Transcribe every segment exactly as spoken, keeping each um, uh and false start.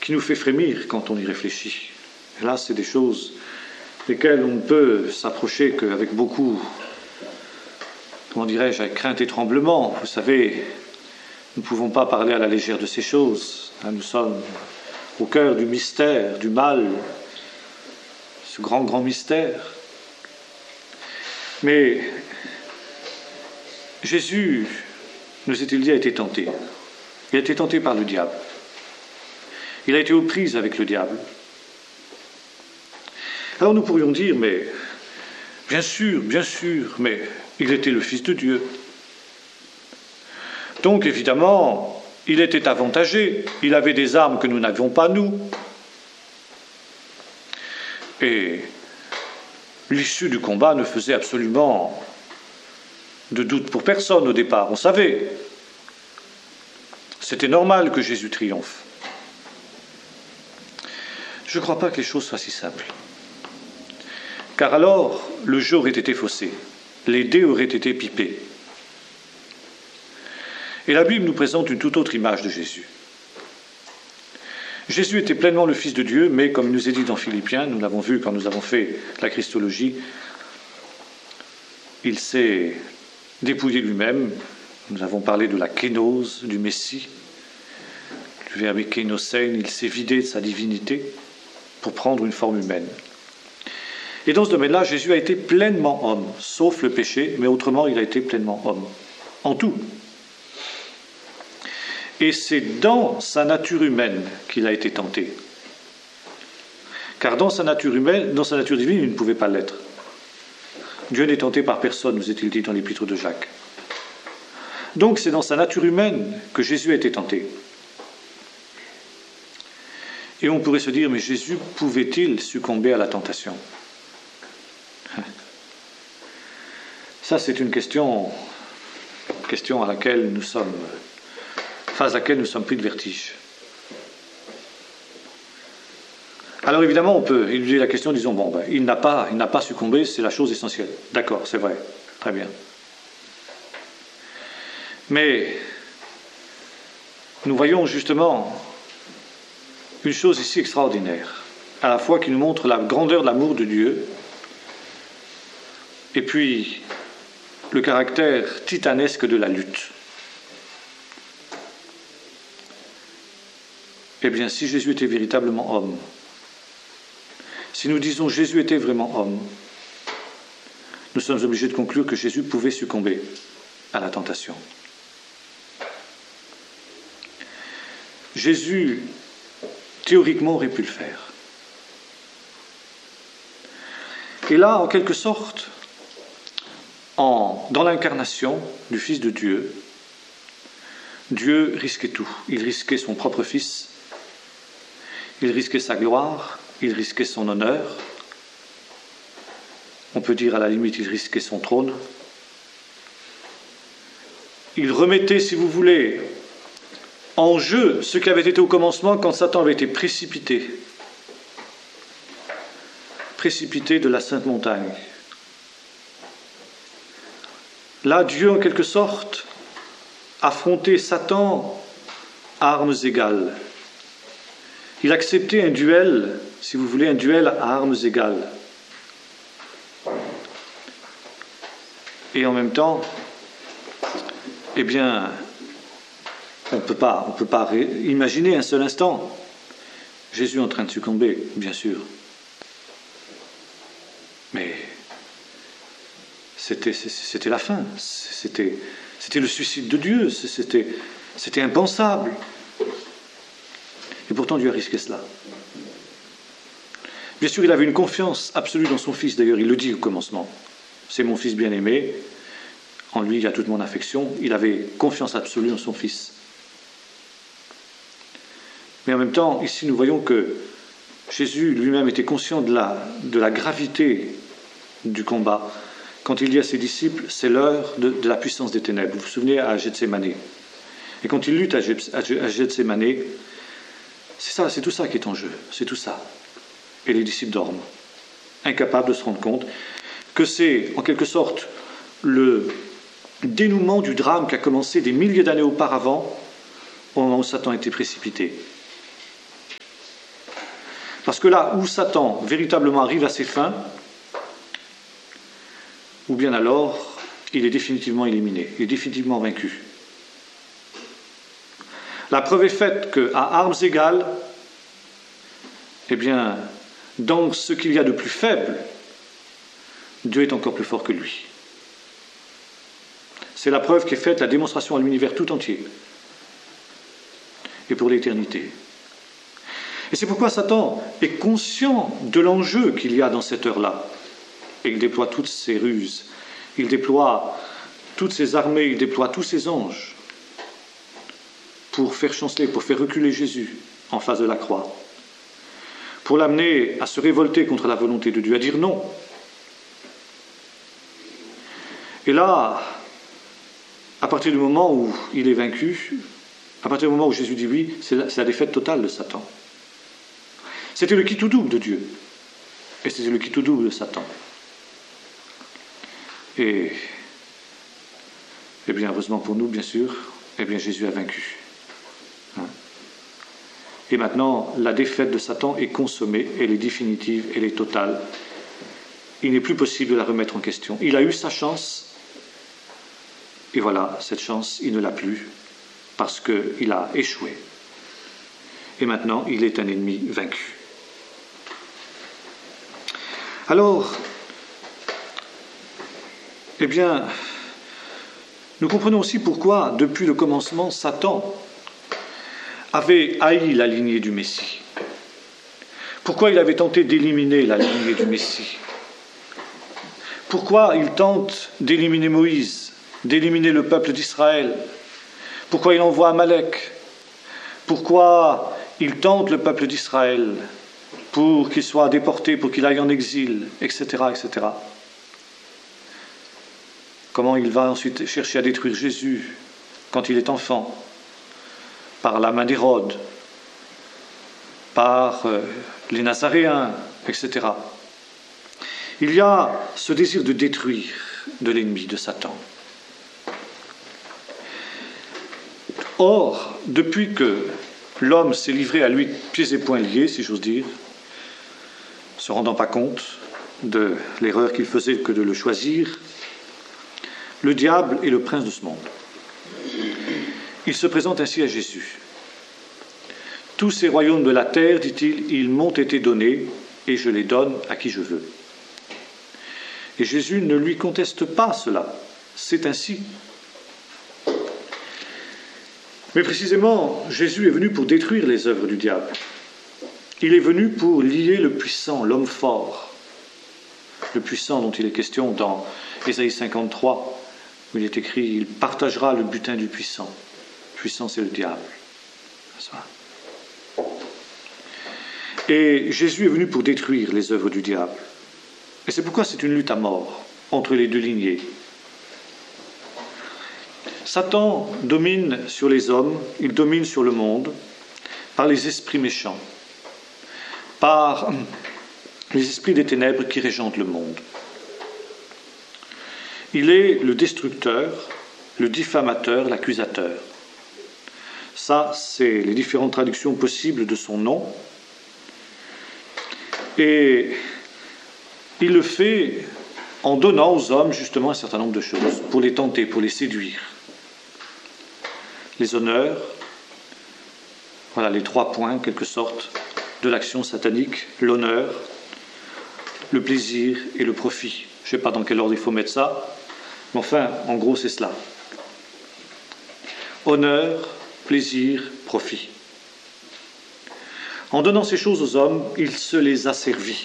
qui nous fait frémir quand on y réfléchit. Et là, c'est des choses desquelles on ne peut s'approcher qu'avec beaucoup, comment dirais-je, avec crainte et tremblement. Vous savez, nous ne pouvons pas parler à la légère de ces choses. Nous sommes au cœur du mystère, du mal, ce grand, grand mystère. Mais Jésus, nous est-il dit, a été tenté. Il a été tenté par le diable. Il a été aux prises avec le diable. Alors nous pourrions dire, mais bien sûr, bien sûr, mais il était le Fils de Dieu. Donc évidemment, il était avantagé. Il avait des armes que nous n'avions pas, nous. Et l'issue du combat ne faisait absolument de doute pour personne au départ. On savait. C'était normal que Jésus triomphe. Je ne crois pas que les choses soient si simples. Car alors, le jeu aurait été faussé. Les dés auraient été pipés. Et la Bible nous présente une toute autre image de Jésus. Jésus était pleinement le Fils de Dieu, mais comme il nous est dit dans Philippiens, nous l'avons vu quand nous avons fait la Christologie, il s'est dépouillé lui-même. Nous avons parlé de la kénose, du Messie, du verbe kénosein. Il s'est vidé de sa divinité pour prendre une forme humaine. Et dans ce domaine-là, Jésus a été pleinement homme, sauf le péché, mais autrement, il a été pleinement homme, en tout. Et c'est dans sa nature humaine qu'il a été tenté. Car dans sa nature humaine, dans sa nature divine, il ne pouvait pas l'être. Dieu n'est tenté par personne, nous est-il dit dans l'épître de Jacques. Donc c'est dans sa nature humaine que Jésus a été tenté. Et on pourrait se dire, mais Jésus pouvait-il succomber à la tentation ? Ça, c'est une question, question à laquelle nous sommes, face à laquelle nous sommes pris de vertige. Alors évidemment, on peut éluder la question en disant, bon, ben, il n'a pas, il n'a pas succombé, c'est la chose essentielle. D'accord, c'est vrai, très bien. Mais nous voyons justement une chose ici extraordinaire, à la fois qui nous montre la grandeur de l'amour de Dieu, et puis le caractère titanesque de la lutte. Eh bien, si Jésus était véritablement homme, si nous disons Jésus était vraiment homme, nous sommes obligés de conclure que Jésus pouvait succomber à la tentation. Jésus, théoriquement, aurait pu le faire. Et là, en quelque sorte, en, dans l'incarnation du Fils de Dieu, Dieu risquait tout. Il risquait son propre Fils, il risquait sa gloire, il risquait son honneur. On peut dire à la limite, il risquait son trône. Il remettait, si vous voulez, en jeu ce qui avait été au commencement quand Satan avait été précipité. Précipité de la Sainte Montagne. Là, Dieu, en quelque sorte, affrontait Satan à armes égales. Il acceptait un duel, si vous voulez, un duel à armes égales. Et en même temps, eh bien, on ne peut pas, on peut pas ré- imaginer un seul instant Jésus en train de succomber, bien sûr. Mais c'était, c'était la fin, c'était, c'était le suicide de Dieu, c'était, c'était impensable. Et pourtant Dieu a risqué cela. Bien sûr, il avait une confiance absolue dans son Fils, d'ailleurs il le dit au commencement. C'est mon Fils bien-aimé, en lui il y a toute mon affection, il avait confiance absolue en son Fils. Mais en même temps, ici nous voyons que Jésus lui-même était conscient de la, de la gravité du combat. Quand il dit à ses disciples, c'est l'heure de, de la puissance des ténèbres. Vous vous souvenez à Gethsémanée. Et quand il lutte à, à Gethsémanée, c'est ça, c'est tout ça qui est en jeu, c'est tout ça. Et les disciples dorment, incapables de se rendre compte que c'est en quelque sorte le dénouement du drame qui a commencé des milliers d'années auparavant, au moment où Satan a été précipité. Parce que là où Satan véritablement arrive à ses fins, ou bien alors il est définitivement éliminé, il est définitivement vaincu. La preuve est faite qu'à armes égales, eh bien, dans ce qu'il y a de plus faible, Dieu est encore plus fort que lui. C'est la preuve qui est faite, la démonstration à l'univers tout entier, et pour l'éternité. Et c'est pourquoi Satan est conscient de l'enjeu qu'il y a dans cette heure-là. Et il déploie toutes ses ruses, il déploie toutes ses armées, il déploie tous ses anges pour faire chanceler, pour faire reculer Jésus en face de la croix, pour l'amener à se révolter contre la volonté de Dieu, à dire non. Et là, à partir du moment où il est vaincu, à partir du moment où Jésus dit oui, c'est la, c'est la défaite totale de Satan. C'était le qui tout double de Dieu, et c'était le qui tout double de Satan. Et, et bien heureusement pour nous, bien sûr, eh bien Jésus a vaincu. Hein? Et maintenant, la défaite de Satan est consommée, elle est définitive, elle est totale. Il n'est plus possible de la remettre en question. Il a eu sa chance, et voilà, cette chance, il ne l'a plus, parce qu'il a échoué. Et maintenant, il est un ennemi vaincu. Alors, eh bien, nous comprenons aussi pourquoi, depuis le commencement, Satan avait haï la lignée du Messie. Pourquoi il avait tenté d'éliminer la lignée du Messie. Pourquoi il tente d'éliminer Moïse, d'éliminer le peuple d'Israël. Pourquoi il envoie Amalek. Pourquoi il tente le peuple d'Israël pour qu'il soit déporté, pour qu'il aille en exil, et cetera, et cetera. Comment il va ensuite chercher à détruire Jésus quand il est enfant, par la main d'Hérode, par euh, les Nazaréens, et cetera. Il y a ce désir de détruire de l'ennemi, de Satan. Or, depuis que l'homme s'est livré à lui pieds et poings liés, si j'ose dire, se rendant pas compte de l'erreur qu'il faisait que de le choisir, le diable est le prince de ce monde. Il se présente ainsi à Jésus. Tous ces royaumes de la terre, dit-il, ils m'ont été donnés et je les donne à qui je veux. Et Jésus ne lui conteste pas cela. C'est ainsi. Mais précisément, Jésus est venu pour détruire les œuvres du diable. Il est venu pour lier le puissant, l'homme fort. Le puissant dont il est question dans Ésaïe cinquante-trois, où il est écrit « Il partagera le butin du puissant ». Le puissant, c'est le diable. Et Jésus est venu pour détruire les œuvres du diable. Et c'est pourquoi c'est une lutte à mort entre les deux lignées. Satan domine sur les hommes, il domine sur le monde par les esprits méchants, par les esprits des ténèbres qui régentent le monde. Il est le destructeur, le diffamateur, l'accusateur. Ça, c'est les différentes traductions possibles de son nom. Et il le fait en donnant aux hommes justement un certain nombre de choses, pour les tenter, pour les séduire. Les honneurs, voilà les trois points, en quelque sorte, de l'action satanique, l'honneur, le plaisir et le profit. Je ne sais pas dans quel ordre il faut mettre ça, mais enfin, en gros, c'est cela. Honneur, plaisir, profit. En donnant ces choses aux hommes, il se les a servis.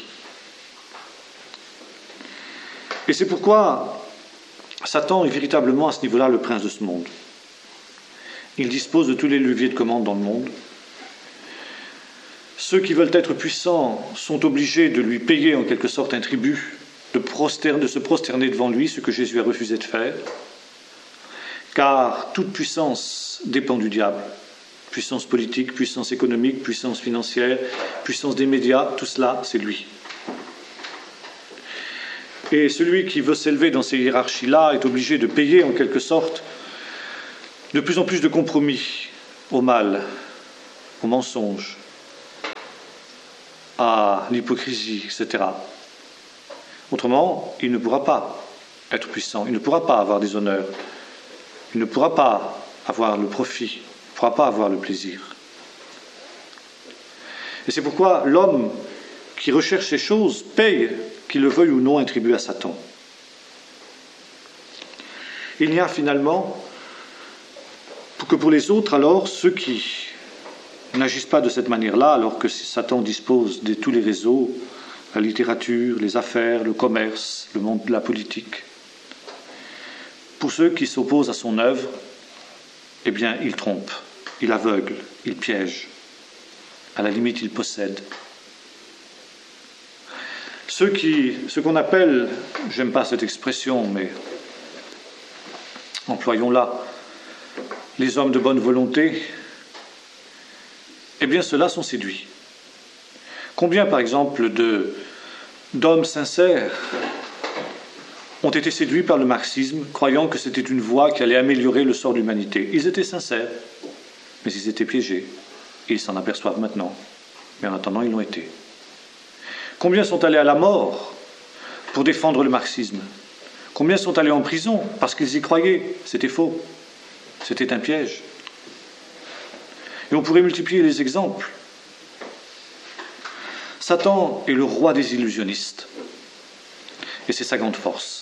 Et c'est pourquoi Satan est véritablement à ce niveau-là le prince de ce monde. Il dispose de tous les leviers de commande dans le monde. Ceux qui veulent être puissants sont obligés de lui payer en quelque sorte un tribut, de, prosterner, de se prosterner devant lui, ce que Jésus a refusé de faire, car toute puissance dépend du diable. Puissance politique, puissance économique, puissance financière, puissance des médias, tout cela, c'est lui. Et celui qui veut s'élever dans ces hiérarchies-là est obligé de payer en quelque sorte de plus en plus de compromis au mal, au mensonge. à l'hypocrisie, et cetera. Autrement, il ne pourra pas être puissant, il ne pourra pas avoir des honneurs, il ne pourra pas avoir le profit, il ne pourra pas avoir le plaisir. Et c'est pourquoi l'homme qui recherche ces choses paye, qu'il le veuille ou non, un tribut à Satan. Il n'y a finalement que pour les autres, alors, ceux qui n'agissent pas de cette manière-là, alors que Satan dispose de tous les réseaux, la littérature, les affaires, le commerce, le monde de la politique. Pour ceux qui s'opposent à son œuvre, eh bien, il trompe, il aveugle, il piège. À la limite, il possède. Ceux qui, ce qu'on appelle, j'aime pas cette expression, mais employons-la, les hommes de bonne volonté, eh bien, ceux-là sont séduits. Combien, par exemple, de, d'hommes sincères ont été séduits par le marxisme, croyant que c'était une voie qui allait améliorer le sort de l'humanité. Ils étaient sincères, mais ils étaient piégés. Et ils s'en aperçoivent maintenant. Mais en attendant, ils l'ont été. Combien sont allés à la mort pour défendre le marxisme? Combien sont allés en prison parce qu'ils y croyaient? C'était faux. C'était un piège. Et on pourrait multiplier les exemples. Satan est le roi des illusionnistes. Et c'est sa grande force.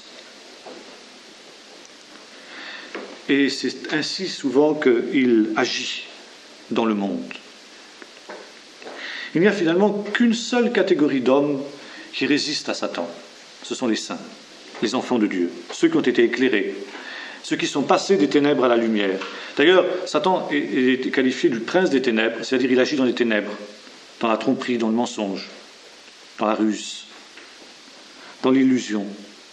Et c'est ainsi souvent qu'il agit dans le monde. Il n'y a finalement qu'une seule catégorie d'hommes qui résistent à Satan. Ce sont les saints, les enfants de Dieu, ceux qui ont été éclairés, ceux qui sont passés des ténèbres à la lumière. D'ailleurs, Satan est qualifié du prince des ténèbres, c'est-à-dire il agit dans les ténèbres, dans la tromperie, dans le mensonge, dans la ruse, dans l'illusion.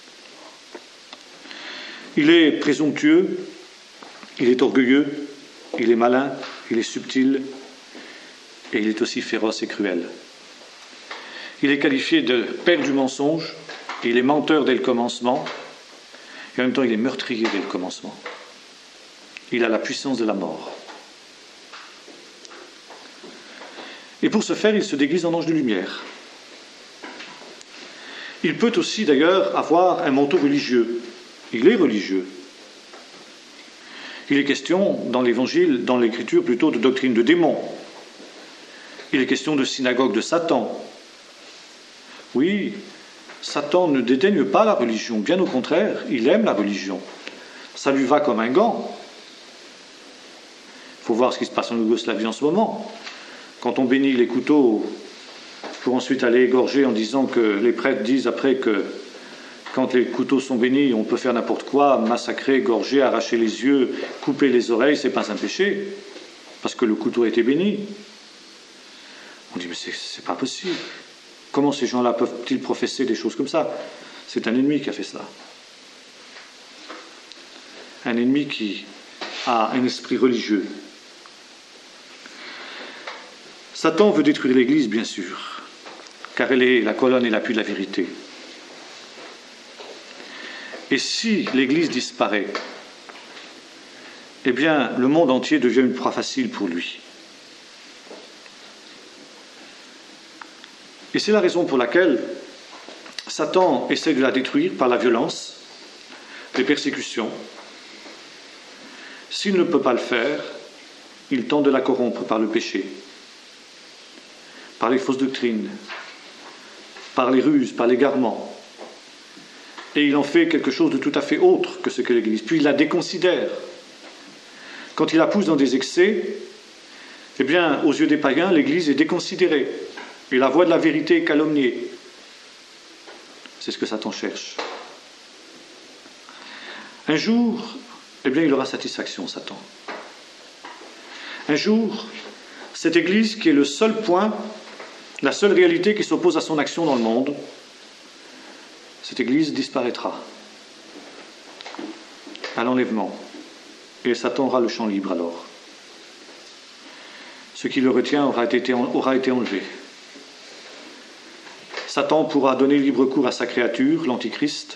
Il est présomptueux, il est orgueilleux, il est malin, il est subtil, et il est aussi féroce et cruel. Il est qualifié de père du mensonge, et il est menteur dès le commencement, et en même temps il est meurtrier dès le commencement. Il a la puissance de la mort. Et pour ce faire, il se déguise en ange de lumière. Il peut aussi d'ailleurs avoir un manteau religieux. Il est religieux. Il est question dans l'Évangile, dans l'Écriture plutôt de doctrine de démons. Il est question de synagogue de Satan. Oui, Satan ne dédaigne pas la religion, bien au contraire, il aime la religion. Ça lui va comme un gant. Il faut voir ce qui se passe en Yougoslavie en ce moment. Quand on bénit les couteaux pour ensuite aller égorger en disant que les prêtres disent après que quand les couteaux sont bénis, on peut faire n'importe quoi, massacrer, égorger, arracher les yeux, couper les oreilles, c'est pas un péché, parce que le couteau a été béni. On dit, mais c'est, c'est pas possible. Comment ces gens-là peuvent-ils professer des choses comme ça? C'est un ennemi qui a fait cela. Un ennemi qui a un esprit religieux. Satan veut détruire l'Église, bien sûr, car elle est la colonne et l'appui de la vérité. Et si l'Église disparaît, eh bien, le monde entier devient une proie facile pour lui. Et c'est la raison pour laquelle Satan essaie de la détruire par la violence, les persécutions. S'il ne peut pas le faire, il tente de la corrompre par le péché, par les fausses doctrines, par les ruses, par l'égarement. Et il en fait quelque chose de tout à fait autre que ce que l'Église. Puis il la déconsidère. Quand il la pousse dans des excès, eh bien, aux yeux des païens, l'Église est déconsidérée. Et la voix de la vérité est calomniée. C'est ce que Satan cherche. Un jour, eh bien, il aura satisfaction, Satan. Un jour, cette Église qui est le seul point, la seule réalité qui s'oppose à son action dans le monde, cette Église disparaîtra à l'enlèvement. Et Satan aura le champ libre alors. Ce qui le retient aura été, aura été enlevé. Satan pourra donner libre cours à sa créature, l'Antichrist.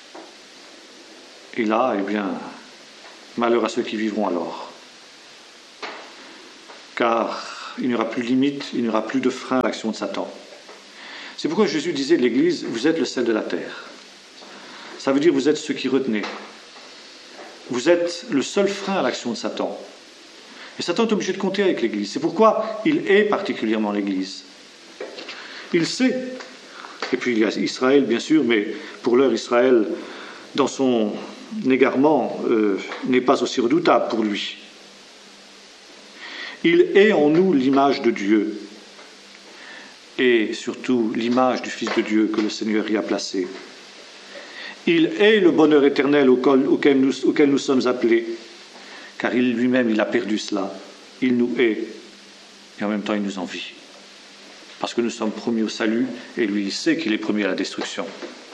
Et là, eh bien, malheur à ceux qui vivront alors. Car il n'y aura plus de limite, il n'y aura plus de frein à l'action de Satan. C'est pourquoi Jésus disait de l'Église, vous êtes le sel de la terre. Ça veut dire vous êtes ceux qui retenez. Vous êtes le seul frein à l'action de Satan. Et Satan est obligé de compter avec l'Église. C'est pourquoi il est particulièrement l'Église. Il sait, et puis il y a Israël bien sûr, mais pour l'heure Israël, dans son égarement, euh, n'est pas aussi redoutable pour lui. Il est en nous l'image de Dieu, et surtout l'image du Fils de Dieu que le Seigneur y a placé. Il est le bonheur éternel auquel nous, auquel nous sommes appelés, car il lui-même, il a perdu cela. Il nous hait, et en même temps il nous envie. Parce que nous sommes promis au salut, et lui, il sait qu'il est promis à la destruction.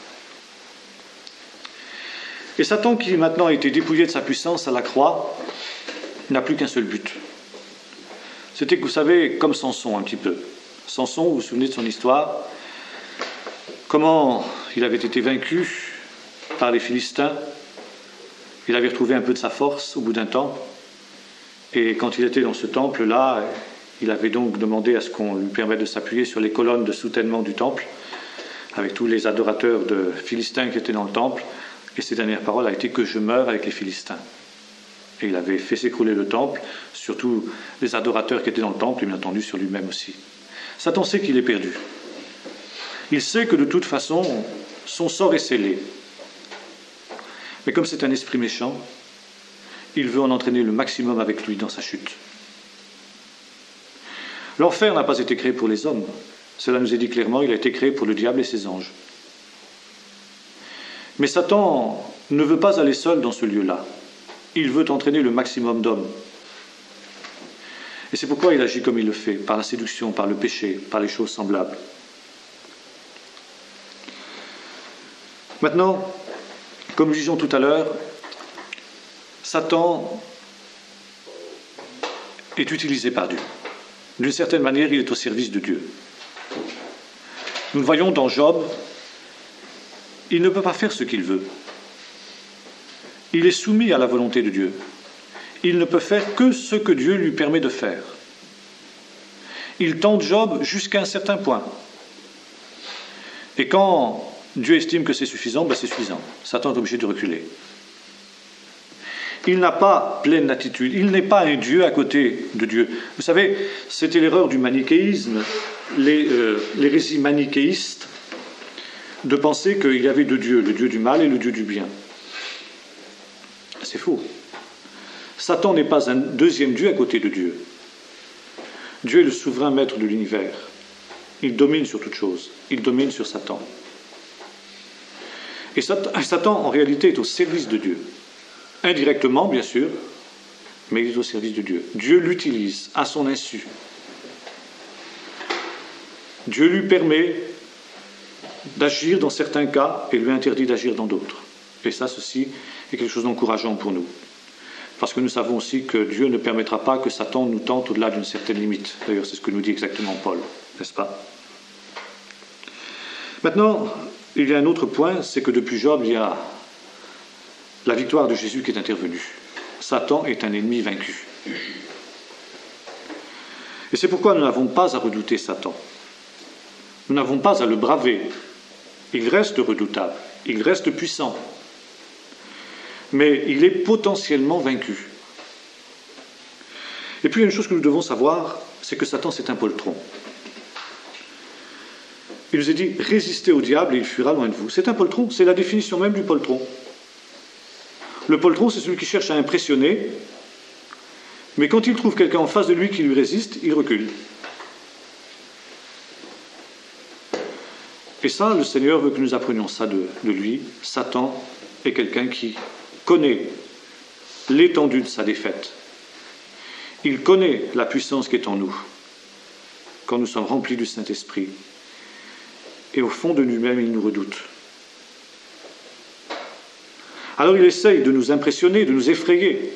Et Satan, qui maintenant a été dépouillé de sa puissance à la croix, n'a plus qu'un seul but. C'était que vous savez, comme Samson un petit peu. Samson, vous vous souvenez de son histoire, comment il avait été vaincu par les Philistins. Il avait retrouvé un peu de sa force au bout d'un temps. Et quand il était dans ce temple-là, il avait donc demandé à ce qu'on lui permette de s'appuyer sur les colonnes de soutènement du temple, avec tous les adorateurs de Philistins qui étaient dans le temple. Et ses dernières paroles a été que je meure avec les Philistins. Et il avait fait s'écrouler le temple, surtout les adorateurs qui étaient dans le temple, et bien entendu sur lui-même aussi. Satan sait qu'il est perdu. Il sait que de toute façon, son sort est scellé. Mais comme c'est un esprit méchant, il veut en entraîner le maximum avec lui dans sa chute. L'enfer n'a pas été créé pour les hommes. Cela nous est dit clairement, il a été créé pour le diable et ses anges. Mais Satan ne veut pas aller seul dans ce lieu-là. Il veut entraîner le maximum d'hommes. Et c'est pourquoi il agit comme il le fait, par la séduction, par le péché, par les choses semblables. Maintenant, comme nous disions tout à l'heure, Satan est utilisé par Dieu. D'une certaine manière, il est au service de Dieu. Nous le voyons dans Job, il ne peut pas faire ce qu'il veut. Il est soumis à la volonté de Dieu. Il ne peut faire que ce que Dieu lui permet de faire. Il tente Job jusqu'à un certain point. Et quand Dieu estime que c'est suffisant, ben c'est suffisant. Satan est obligé de reculer. Il n'a pas pleine attitude. Il n'est pas un Dieu à côté de Dieu. Vous savez, c'était l'erreur du manichéisme, les, euh, l'hérésie manichéiste, de penser qu'il y avait deux dieux, le Dieu du mal et le Dieu du bien. C'est faux. Satan n'est pas un deuxième Dieu à côté de Dieu. Dieu est le souverain maître de l'univers. Il domine sur toute chose. Il domine sur Satan. Et Satan, en réalité, est au service de Dieu. Indirectement, bien sûr, mais il est au service de Dieu. Dieu l'utilise à son insu. Dieu lui permet d'agir dans certains cas et lui interdit d'agir dans d'autres. Et ça, ceci est quelque chose d'encourageant pour nous. Parce que nous savons aussi que Dieu ne permettra pas que Satan nous tente au-delà d'une certaine limite. D'ailleurs, c'est ce que nous dit exactement Paul, n'est-ce pas? Maintenant, il y a un autre point, c'est que depuis Job, il y a la victoire de Jésus qui est intervenue. Satan est un ennemi vaincu. Et c'est pourquoi nous n'avons pas à redouter Satan. Nous n'avons pas à le braver. Il reste redoutable, il reste puissant. Mais il est potentiellement vaincu. Et puis, il y a une chose que nous devons savoir, c'est que Satan, c'est un poltron. Il nous est dit, résistez au diable et il fuira loin de vous. C'est un poltron, c'est la définition même du poltron. Le poltron, c'est celui qui cherche à impressionner, mais quand il trouve quelqu'un en face de lui qui lui résiste, il recule. Et ça, le Seigneur veut que nous apprenions ça de, de lui. Satan est quelqu'un qui connaît l'étendue de sa défaite. Il connaît la puissance qui est en nous, quand nous sommes remplis du Saint-Esprit. Et au fond de lui-même, il nous redoute. Alors il essaye de nous impressionner, de nous effrayer.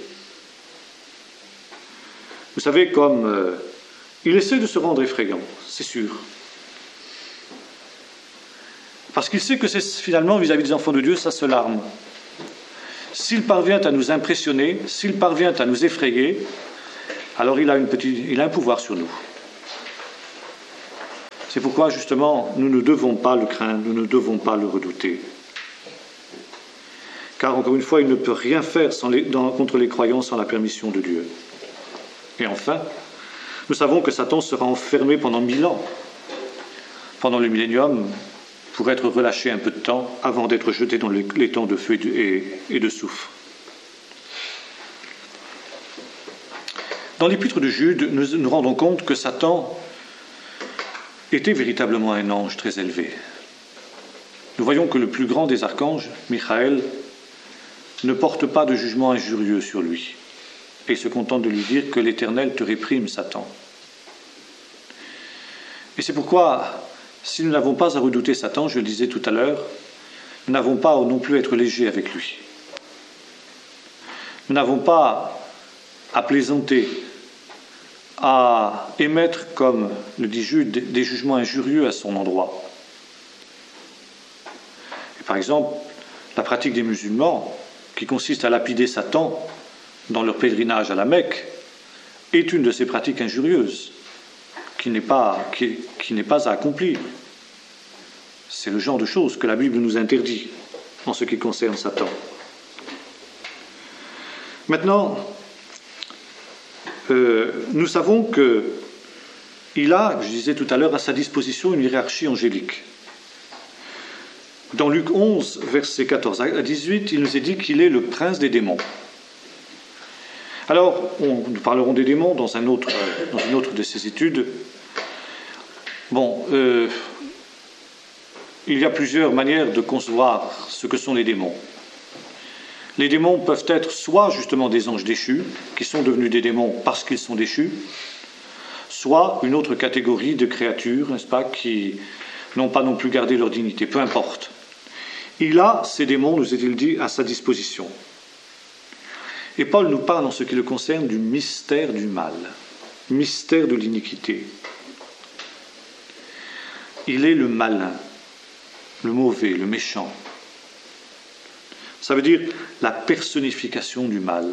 Vous savez, comme euh, il essaie de se rendre effrayant, c'est sûr. Parce qu'il sait que c'est finalement, vis-à-vis des enfants de Dieu, ça se larme. S'il parvient à nous impressionner, s'il parvient à nous effrayer, alors il a, une petite, il a un pouvoir sur nous. C'est pourquoi, justement, nous ne devons pas le craindre, nous ne devons pas le redouter. Car, encore une fois, il ne peut rien faire sans les, dans, contre les croyants sans la permission de Dieu. Et enfin, nous savons que Satan sera enfermé pendant mille ans, pendant le millénium, pour être relâché un peu de temps avant d'être jeté dans les, les temps de feu et de, et, et de soufre. Dans l'épître de Jude, nous nous rendons compte que Satan était véritablement un ange très élevé. Nous voyons que le plus grand des archanges, Michael, ne porte pas de jugement injurieux sur lui et se contente de lui dire que l'Éternel te réprime, Satan. Et c'est pourquoi, si nous n'avons pas à redouter Satan, je le disais tout à l'heure, nous n'avons pas non plus à être légers avec lui. Nous n'avons pas à plaisanter, à émettre, comme le dit Jude, des jugements injurieux à son endroit. Et par exemple, la pratique des musulmans, qui consiste à lapider Satan dans leur pèlerinage à la Mecque, est une de ces pratiques injurieuses, qui n'est pas, qui, qui n'est pas à accomplir. C'est le genre de choses que la Bible nous interdit en ce qui concerne Satan. Maintenant, euh, nous savons qu'il a, je disais tout à l'heure, à sa disposition une hiérarchie angélique. Dans Luc onze, versets quatorze à dix-huit, il nous est dit qu'il est le prince des démons. Alors, on, nous parlerons des démons dans, un autre, dans une autre de ces études. Bon, euh, il y a plusieurs manières de concevoir ce que sont les démons. Les démons peuvent être soit justement des anges déchus, qui sont devenus des démons parce qu'ils sont déchus, soit une autre catégorie de créatures, n'est-ce pas, qui n'ont pas non plus gardé leur dignité, peu importe. Il a, ces démons, nous est-il dit, à sa disposition. Et Paul nous parle, en ce qui le concerne, du mystère du mal, mystère de l'iniquité. Il est le malin, le mauvais, le méchant. Ça veut dire la personnification du mal,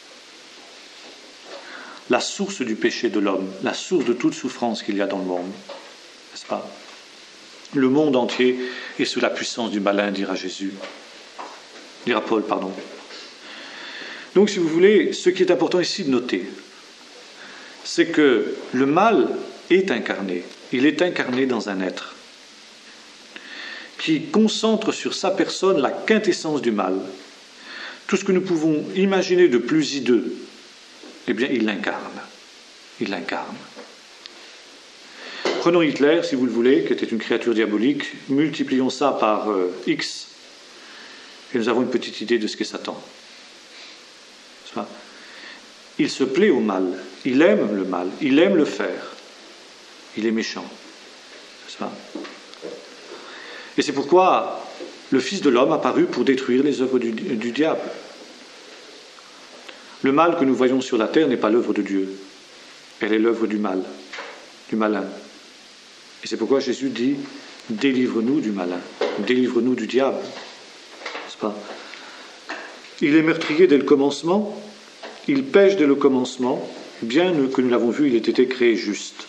la source du péché de l'homme, la source de toute souffrance qu'il y a dans le monde, n'est-ce pas ? Le monde entier est sous la puissance du malin, dira Jésus, dira Paul, pardon. Donc, si vous voulez, ce qui est important ici de noter, c'est que le mal est incarné. Il est incarné dans un être qui concentre sur sa personne la quintessence du mal. Tout ce que nous pouvons imaginer de plus hideux, eh bien, il l'incarne. Il l'incarne. Prenons Hitler, si vous le voulez, qui était une créature diabolique, multiplions ça par euh, X, et nous avons une petite idée de ce qu'est Satan. Il se plaît au mal, il aime le mal, il aime le faire, il est méchant. N'est-ce pas ? Et c'est pourquoi le Fils de l'homme apparut pour détruire les œuvres du, du diable. Le mal que nous voyons sur la terre n'est pas l'œuvre de Dieu, elle est l'œuvre du mal, du malin. Et c'est pourquoi Jésus dit « Délivre-nous du malin, délivre-nous du diable. » N'est-ce pas ? Il est meurtrier dès le commencement, il pêche dès le commencement, bien que nous l'avons vu, il ait été créé juste.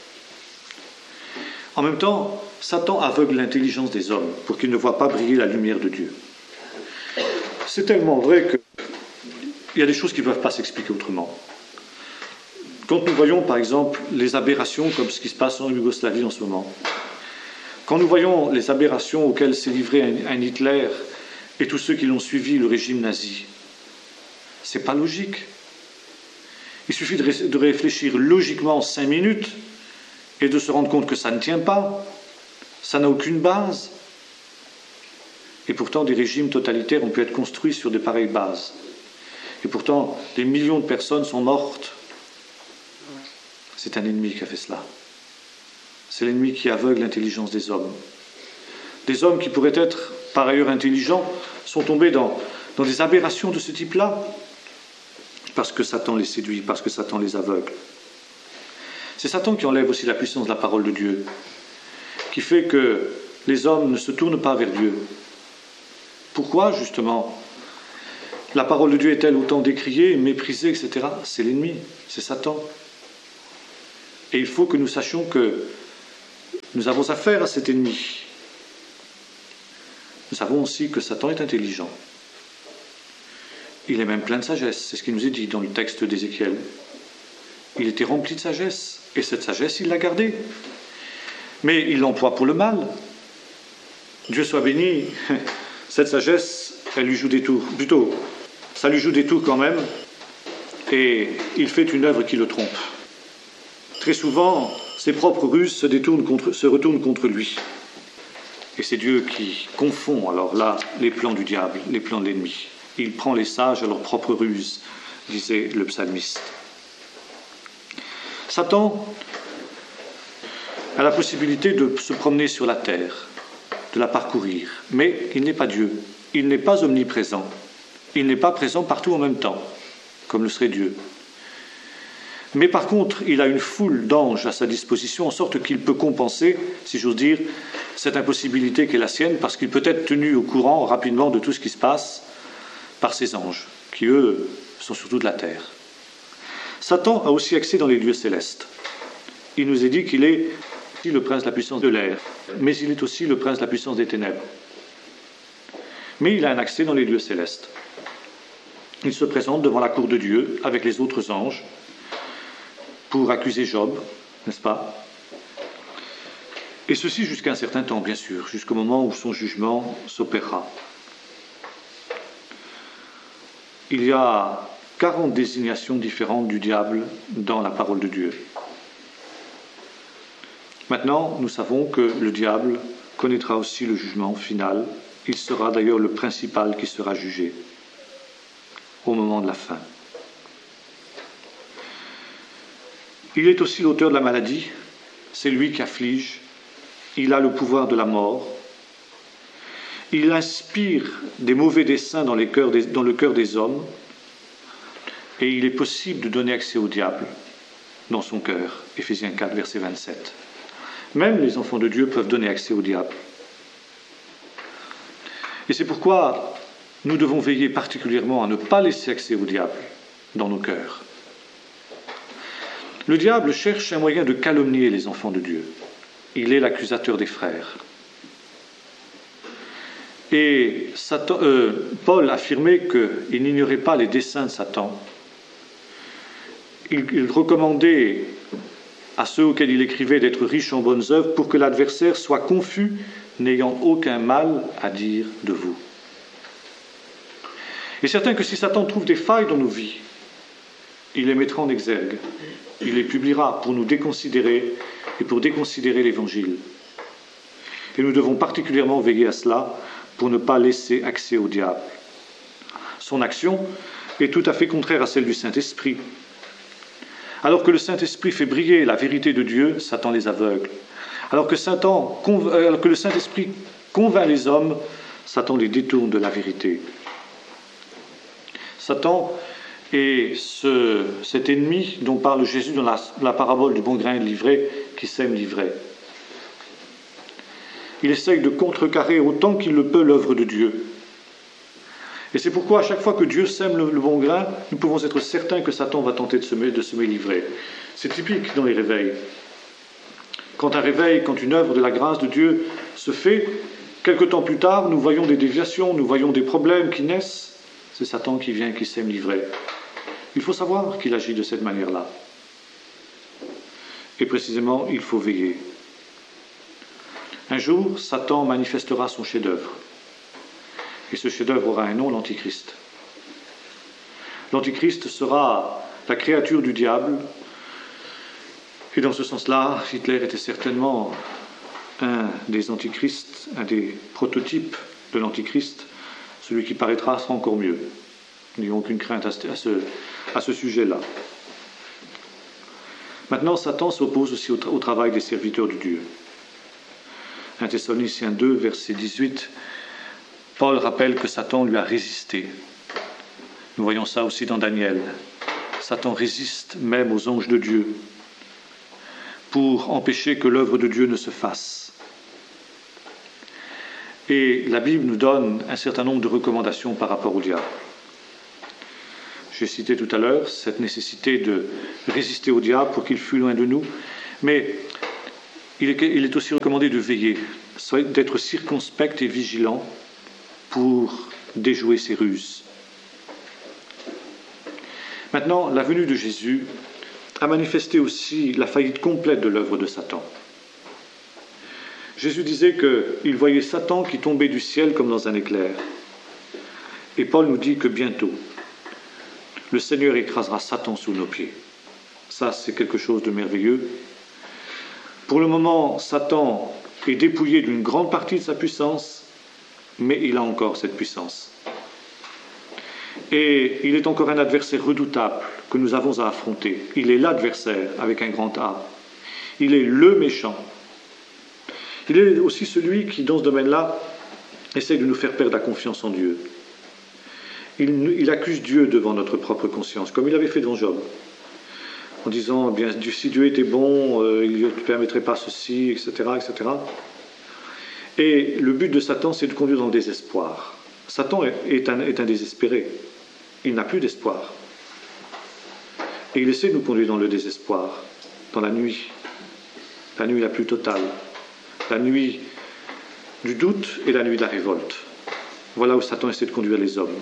En même temps, Satan aveugle l'intelligence des hommes pour qu'ils ne voient pas briller la lumière de Dieu. C'est tellement vrai qu'il y a des choses qui ne peuvent pas s'expliquer autrement. Quand nous voyons, par exemple, les aberrations comme ce qui se passe en Yougoslavie en ce moment, quand nous voyons les aberrations auxquelles s'est livré un, un Hitler et tous ceux qui l'ont suivi, le régime nazi, c'est pas logique. Il suffit de, ré- de réfléchir logiquement cinq minutes et de se rendre compte que ça ne tient pas, ça n'a aucune base. Et pourtant, des régimes totalitaires ont pu être construits sur de pareilles bases. Et pourtant, des millions de personnes sont mortes. C'est un ennemi qui a fait cela. C'est l'ennemi qui aveugle l'intelligence des hommes. Des hommes qui pourraient être, par ailleurs, intelligents, sont tombés dans, dans des aberrations de ce type-là, parce que Satan les séduit, parce que Satan les aveugle. C'est Satan qui enlève aussi la puissance de la parole de Dieu, qui fait que les hommes ne se tournent pas vers Dieu. Pourquoi, justement, la parole de Dieu est-elle autant décriée, méprisée, et cetera. C'est l'ennemi, c'est Satan. Et il faut que nous sachions que Nous avons affaire à cet ennemi. Nous savons aussi que Satan est intelligent. Il est même plein de sagesse, c'est ce qui nous est dit dans le texte d'Ézéchiel. Il était rempli de sagesse, et cette sagesse, il l'a gardée. Mais il l'emploie pour le mal. Dieu soit béni, cette sagesse, elle lui joue des tours. Plutôt, ça lui joue des tours quand même, et il fait une œuvre qui le trompe. Très souvent, ses propres ruses se, détournent contre, se retournent contre lui. Et c'est Dieu qui confond alors là les plans du diable, les plans de l'ennemi. Il prend les sages à leur propre ruse, disait le psalmiste. Satan a la possibilité de se promener sur la terre, de la parcourir, mais il n'est pas Dieu, il n'est pas omniprésent, il n'est pas présent partout en même temps, comme le serait Dieu. Mais par contre, il a une foule d'anges à sa disposition, en sorte qu'il peut compenser, si j'ose dire, cette impossibilité qui est la sienne, parce qu'il peut être tenu au courant rapidement de tout ce qui se passe par ses anges, qui eux sont surtout de la terre. Satan a aussi accès dans les lieux célestes. Il nous est dit qu'il est le prince de la puissance de l'air, mais il est aussi le prince de la puissance des ténèbres. Mais il a un accès dans les lieux célestes. Il se présente devant la cour de Dieu avec les autres anges pour accuser Job, n'est-ce pas? Et ceci jusqu'à un certain temps, bien sûr, jusqu'au moment où son jugement s'opérera. Il y a quarante désignations différentes du diable dans la parole de Dieu. Maintenant, nous savons que le diable connaîtra aussi le jugement final. Il sera d'ailleurs le principal qui sera jugé au moment de la fin. Il est aussi l'auteur de la maladie, c'est lui qui afflige, il a le pouvoir de la mort, il inspire des mauvais desseins dans, les cœurs des, dans le cœur des hommes, et il est possible de donner accès au diable dans son cœur. Éphésiens quatre, verset vingt-sept. Même les enfants de Dieu peuvent donner accès au diable. Et c'est pourquoi nous devons veiller particulièrement à ne pas laisser accès au diable dans nos cœurs. Le diable cherche un moyen de calomnier les enfants de Dieu. Il est l'accusateur des frères. Et Satan, euh, Paul affirmait qu'il n'ignorait pas les desseins de Satan. Il, il recommandait à ceux auxquels il écrivait d'être riches en bonnes œuvres pour que l'adversaire soit confus, n'ayant aucun mal à dire de vous. Il est certain que si Satan trouve des failles dans nos vies, il les mettra en exergue. Il les publiera pour nous déconsidérer et pour déconsidérer l'Évangile. Et nous devons particulièrement veiller à cela pour ne pas laisser accès au diable. Son action est tout à fait contraire à celle du Saint-Esprit. Alors que le Saint-Esprit fait briller la vérité de Dieu, Satan les aveugle. Alors que, Satan, alors que le Saint-Esprit convainc les hommes, Satan les détourne de la vérité. Satan est ce, cet ennemi dont parle Jésus dans la, la parabole du bon grain et de l'ivraie qui sème l'ivraie. Il essaye de contrecarrer autant qu'il le peut l'œuvre de Dieu. Et c'est pourquoi à chaque fois que Dieu sème le, le bon grain, nous pouvons être certains que Satan va tenter de semer, de semer l'ivraie. C'est typique dans les réveils. Quand un réveil, quand une œuvre de la grâce de Dieu se fait, quelque temps plus tard, nous voyons des déviations, nous voyons des problèmes qui naissent. C'est Satan qui vient, qui sème l'ivraie. Il faut savoir qu'il agit de cette manière-là. Et précisément, il faut veiller. Un jour, Satan manifestera son chef-d'œuvre. Et ce chef-d'œuvre aura un nom, l'Antichrist. L'Antichrist sera la créature du diable. Et dans ce sens-là, Hitler était certainement un des antichrists, un des prototypes de l'Antichrist. Celui qui paraîtra sera encore mieux. N'ayons aucune crainte à ce, à ce, à ce sujet-là. Maintenant, Satan s'oppose aussi au, tra- au travail des serviteurs de Dieu. un Thessaloniciens deux, verset dix-huit, Paul rappelle que Satan lui a résisté. Nous voyons ça aussi dans Daniel. Satan résiste même aux anges de Dieu pour empêcher que l'œuvre de Dieu ne se fasse. Et la Bible nous donne un certain nombre de recommandations par rapport au diable. J'ai cité tout à l'heure cette nécessité de résister au diable pour qu'il fût loin de nous, mais il est, il est aussi recommandé de veiller, d'être circonspect et vigilant pour déjouer ses ruses. Maintenant, la venue de Jésus a manifesté aussi la faillite complète de l'œuvre de Satan. Jésus disait qu'il voyait Satan qui tombait du ciel comme dans un éclair. Et Paul nous dit que bientôt, le Seigneur écrasera Satan sous nos pieds. Ça, c'est quelque chose de merveilleux. Pour le moment, Satan est dépouillé d'une grande partie de sa puissance, mais il a encore cette puissance. Et il est encore un adversaire redoutable que nous avons à affronter. Il est l'adversaire avec un grand A. Il est le méchant. Il est aussi celui qui, dans ce domaine-là, essaie de nous faire perdre la confiance en Dieu. Il, il accuse Dieu devant notre propre conscience, comme il avait fait devant Job, en disant, eh bien, si Dieu était bon, euh, il ne permettrait pas ceci, et cetera, et cetera. Et le but de Satan, c'est de conduire dans le désespoir. Satan est un, est un désespéré. Il n'a plus d'espoir. Et il essaie de nous conduire dans le désespoir, dans la nuit, la nuit la plus totale, la nuit du doute et la nuit de la révolte. Voilà où Satan essaie de conduire les hommes.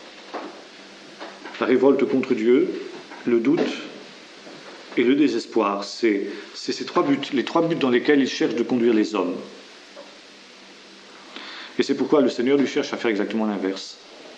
La révolte contre Dieu, le doute et le désespoir, c'est, c'est ces trois buts, les trois buts dans lesquels il cherche de conduire les hommes. Et c'est pourquoi le Seigneur lui cherche à faire exactement l'inverse.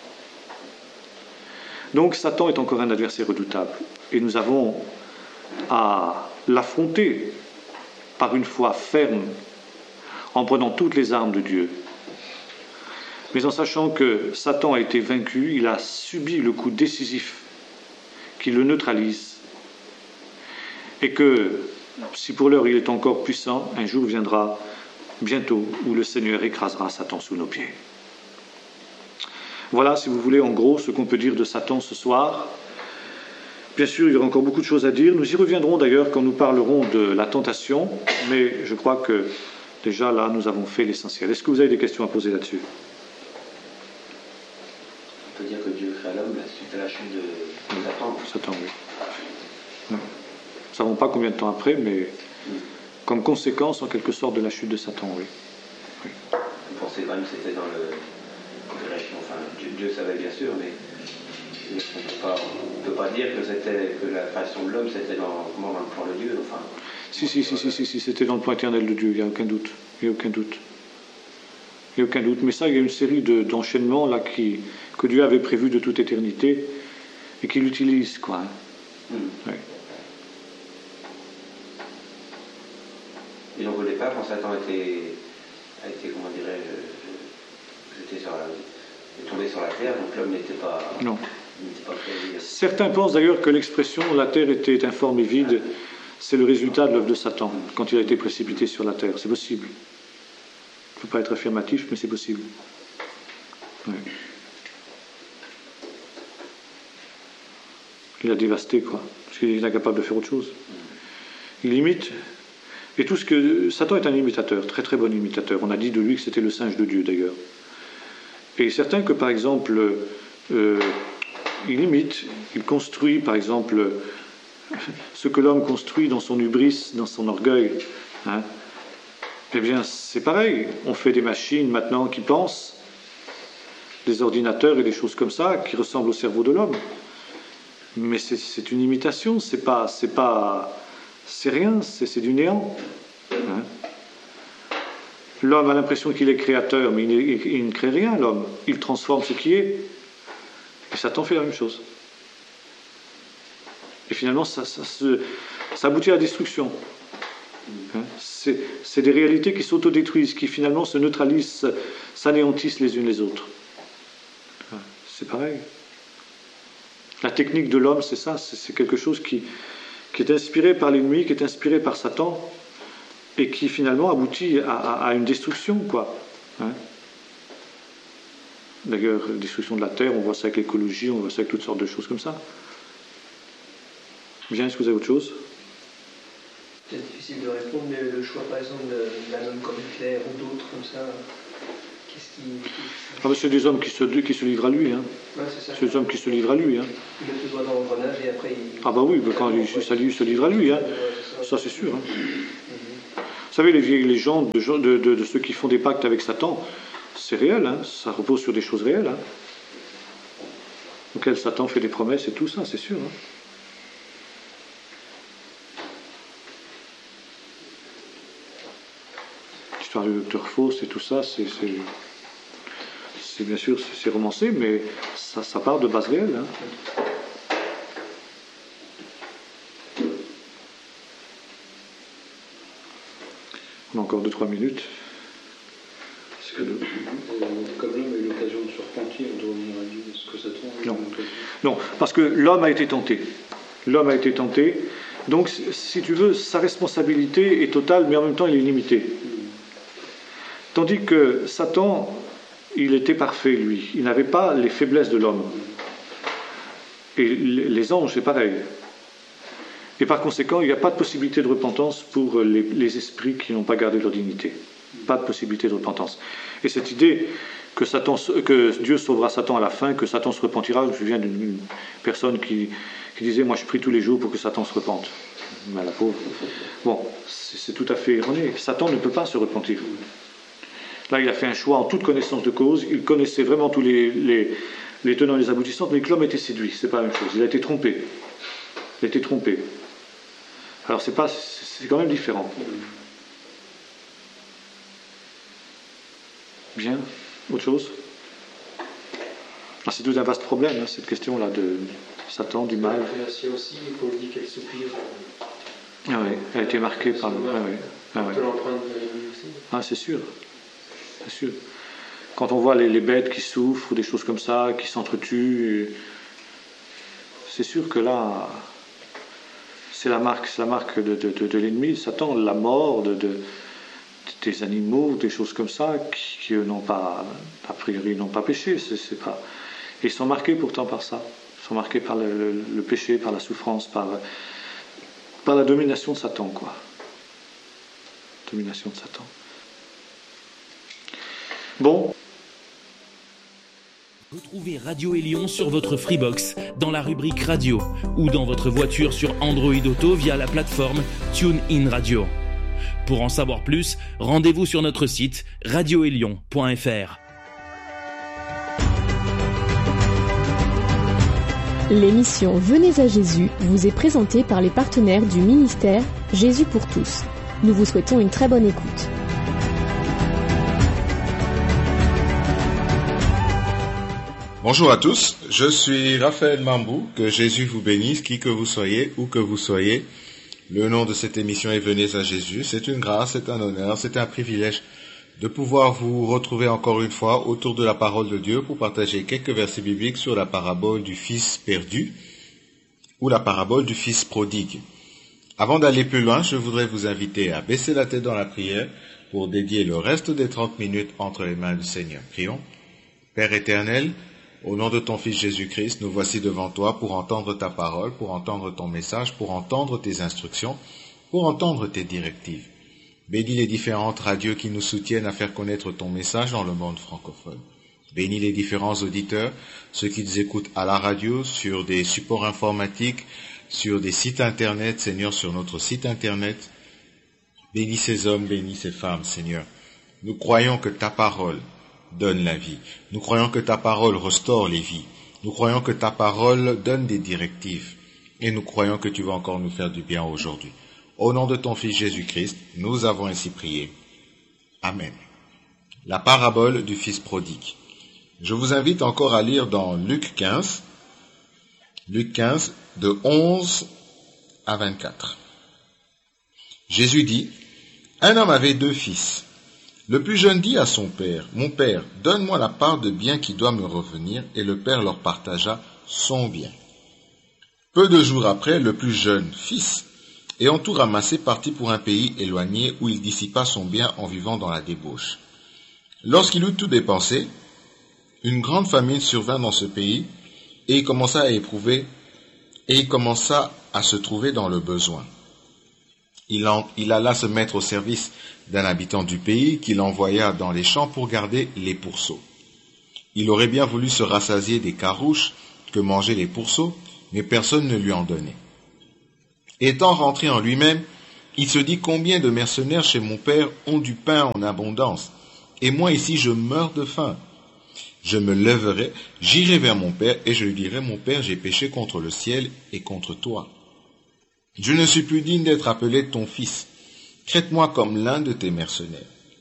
Donc Satan est encore un adversaire redoutable. Et nous avons à l'affronter par une foi ferme, en prenant toutes les armes de Dieu. Mais en sachant que Satan a été vaincu, il a subi le coup décisif qui le neutralise. Et que, si pour l'heure il est encore puissant, un jour viendra bientôt où le Seigneur écrasera Satan sous nos pieds. Voilà, si vous voulez, en gros, ce qu'on peut dire de Satan ce soir. Bien sûr, il y aura encore beaucoup de choses à dire. Nous y reviendrons d'ailleurs quand nous parlerons de la tentation, mais je crois que déjà là, nous avons fait l'essentiel. Est-ce que vous avez des questions à poser là-dessus ? On peut dire que Dieu crée l'homme suite à la chute de Satan. Satan, oui. Nous ne savons pas combien de temps après, mais mm. comme conséquence, en quelque sorte, de la chute de Satan, oui. oui. Vous pensez quand même que c'était dans le... Enfin, Dieu, Dieu savait bien sûr, mais on ne peut, peut pas dire que, c'était, que la façon de l'homme, c'était dans, dans le plan de Dieu. Enfin, si, si, si, si, si, si, c'était dans le plan éternel de Dieu, il n'y a aucun doute. Il n'y a aucun doute. Il n'y a aucun doute. Mais ça, il y a une série de, d'enchaînements là, qui, que Dieu avait prévus de toute éternité et qu'il utilise, quoi. Hein. Mm. Oui. Et donc au départ, quand Satan a été, a été comment dirais-je, jeté sur la, est tombé sur la terre, donc l'homme n'était pas... Non. N'était pas prévu. Certains pensent d'ailleurs que l'expression « la terre était informe et vide », c'est le résultat de l'œuvre de Satan, quand il a été précipité sur la terre. C'est possible. Il ne faut pas être affirmatif, mais c'est possible. Oui. Il a dévasté, quoi, parce qu'il est incapable de faire autre chose. Il imite... Et tout ce que... Satan est un imitateur, très très bon imitateur. On a dit de lui que c'était le singe de Dieu, d'ailleurs. Et certain que, par exemple, euh, il imite, il construit, par exemple, ce que l'homme construit dans son hubris, dans son orgueil. Hein. Eh bien, c'est pareil. On fait des machines maintenant qui pensent, des ordinateurs et des choses comme ça, qui ressemblent au cerveau de l'homme. Mais c'est, c'est une imitation, c'est pas... C'est pas C'est rien, c'est, c'est du néant. Hein. L'homme a l'impression qu'il est créateur, mais il, il, il ne crée rien, l'homme. Il transforme ce qui est. Et Satan fait la même chose. Et finalement, ça, ça, ça, ça aboutit à la destruction. Hein. C'est, c'est des réalités qui s'autodétruisent, qui finalement se neutralisent, s'anéantissent les unes les autres. Hein. C'est pareil. La technique de l'homme, c'est ça, c'est, c'est quelque chose qui... qui est inspiré par l'ennemi, qui est inspiré par Satan, et qui finalement aboutit à, à, à une destruction, quoi. Hein. D'ailleurs, la destruction de la terre, on voit ça avec l'écologie, on voit ça avec toutes sortes de choses comme ça. Bien, est-ce que vous avez autre chose ? C'est difficile de répondre, mais le choix, par exemple, d'un homme comme Hitler ou d'autres comme ça, qu'est-ce qui... Ah, mais c'est des hommes qui se, qui se livrent à lui. Hein. Ouais, c'est ça. C'est des hommes qui se livrent à lui. Hein. Il met le doigt dans l'engrenage et après il... Ah bah oui, mais quand il, ça, il se livre à lui. Hein. Ça, c'est sûr. Hein. savez, les vieilles légendes de, de, de, de ceux qui font des pactes avec Satan, c'est réel, hein, ça repose sur des choses réelles. Hein, auxquelles Satan fait des promesses et tout ça, c'est sûr. Hein. L'histoire du docteur Faust et tout ça, c'est, c'est, c'est bien sûr c'est romancé, mais ça, ça part de bases réelles. Hein. On a encore deux trois minutes. Est-ce que, le, comme l'homme a eu l'occasion de se repentir, de revenir à Dieu, est-ce que Satan a eu Non. l'occasion ? Non, parce que l'homme a été tenté. L'homme a été tenté. Donc, si tu veux, sa responsabilité est totale, mais en même temps, il est limité. Tandis que Satan, il était parfait, lui. Il n'avait pas les faiblesses de l'homme. Et les anges, c'est pareil. Et par conséquent, il n'y a pas de possibilité de repentance pour les, les esprits qui n'ont pas gardé leur dignité. Pas de possibilité de repentance. Et cette idée que, Satan, que Dieu sauvera Satan à la fin, que Satan se repentira, je viens d'une personne qui, qui disait « Moi, je prie tous les jours pour que Satan se repente. » Mais la pauvre. Bon, c'est, c'est tout à fait erroné. Satan ne peut pas se repentir. Là, il a fait un choix en toute connaissance de cause. Il connaissait vraiment tous les, les, les tenants et les aboutissants, mais que l'homme était séduit. C'est pas la même chose. Il a été trompé. Il a été trompé. Alors, c'est, pas, c'est quand même différent. Bien. Autre chose ? Ah, c'est tout un vaste problème, hein, cette question-là de Satan, du mal. La création aussi, Paul dit qu'elle soupire. Ah oui, elle a été marquée par... Ah oui. Ah, oui. On peut l'emprunter de lui aussi. Ah, c'est sûr. C'est sûr. Quand on voit les, les bêtes qui souffrent, des choses comme ça, qui s'entretuent, c'est sûr que là, c'est la marque, c'est la marque de, de, de, de l'ennemi, Satan, la mort de, de, des animaux, des choses comme ça, qui, qui eux n'ont pas, a priori, n'ont pas péché. C'est, c'est pas... Et ils sont marqués pourtant par ça. Ils sont marqués par le, le, le péché, par la souffrance, par, par la domination de Satan, quoi. Domination de Satan. Bon. Retrouvez Radio Élion sur votre Freebox, dans la rubrique Radio, ou dans votre voiture sur Android Auto via la plateforme TuneIn Radio. Pour en savoir plus, rendez-vous sur notre site radio élion point f r. L'émission Venez à Jésus vous est présentée par les partenaires du ministère Jésus pour tous. Nous vous souhaitons une très bonne écoute. Bonjour à tous, je suis Raphaël Mambou, que Jésus vous bénisse, qui que vous soyez, où que vous soyez. Le nom de cette émission est Venez à Jésus. C'est une grâce, c'est un honneur, c'est un privilège de pouvoir vous retrouver encore une fois autour de la parole de Dieu pour partager quelques versets bibliques sur la parabole du fils perdu ou la parabole du fils prodigue. Avant d'aller plus loin, je voudrais vous inviter à baisser la tête dans la prière pour dédier le reste des trente minutes entre les mains du Seigneur. Prions. Père éternel, au nom de ton Fils Jésus-Christ, nous voici devant toi pour entendre ta parole, pour entendre ton message, pour entendre tes instructions, pour entendre tes directives. Bénis les différentes radios qui nous soutiennent à faire connaître ton message dans le monde francophone. Bénis les différents auditeurs, ceux qui nous écoutent à la radio, sur des supports informatiques, sur des sites internet, Seigneur, sur notre site internet. Bénis ces hommes, bénis ces femmes, Seigneur. Nous croyons que ta parole donne la vie. Nous croyons que ta parole restaure les vies. Nous croyons que ta parole donne des directives. Et nous croyons que tu vas encore nous faire du bien aujourd'hui. Au nom de ton Fils Jésus-Christ, nous avons ainsi prié. Amen. La parabole du Fils prodigue. Je vous invite encore à lire dans Luc quinze, Luc quinze, de onze à vingt-quatre. Jésus dit, « Un homme avait deux fils. Le plus jeune dit à son père, « Mon père, donne-moi la part de bien qui doit me revenir. » Et le père leur partagea son bien. Peu de jours après, le plus jeune fils, ayant tout ramassé, partit pour un pays éloigné où il dissipa son bien en vivant dans la débauche. Lorsqu'il eut tout dépensé, une grande famine survint dans ce pays et il commença à éprouver et il commença à se trouver dans le besoin. Il, en, il alla se mettre au service d'un habitant du pays qu'il envoya dans les champs pour garder les pourceaux. Il aurait bien voulu se rassasier des carouches que mangeaient les pourceaux, mais personne ne lui en donnait. Étant rentré en lui-même, il se dit combien de mercenaires chez mon père ont du pain en abondance, et moi ici je meurs de faim. Je me lèverai, j'irai vers mon père, et je lui dirai, mon père, j'ai péché contre le ciel et contre toi. Je ne suis plus digne d'être appelé ton fils. Traite-moi comme l'un de tes mercenaires.